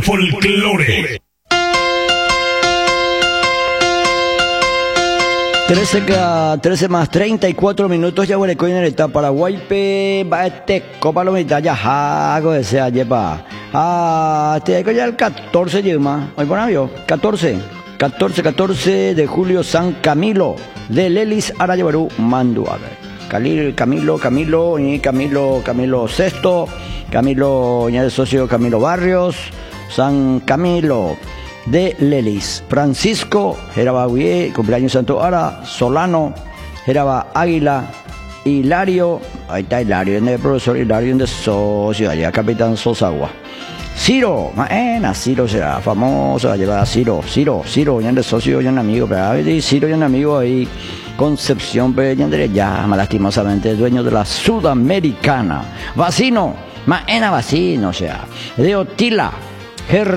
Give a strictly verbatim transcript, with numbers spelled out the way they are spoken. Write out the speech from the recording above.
folclore. trece más treinta y cuatro minutos ya huele coin en el Paraguay pe va este copa lo mitad ya hago desea lleva ah te hay ya el catorce lleva hoy por avión catorce catorce de julio San Camilo de Lelis Arayabarú Manduaga Calil Camilo Camilo y Camilo Camilo Sexto Camilo ya de socio Camilo Barrios San Camilo de Lelis, Francisco, Geraba Guie, cumpleaños Santo Ara, Solano, Geraba Águila, Hilario, ahí está Hilario, el profesor Hilario de socio, allá Capitán Sosagua. Ciro, maena, Ciro será famoso, va a llevar a Ciro, Ciro, Ciro, ya de socio, ya un amigo, pero Ciro ya un amigo ahí, Concepción, pero ya de ya, lastimosamente, dueño de la Sudamericana. Vacino, maena Vacino, o sea, de Otila, Ger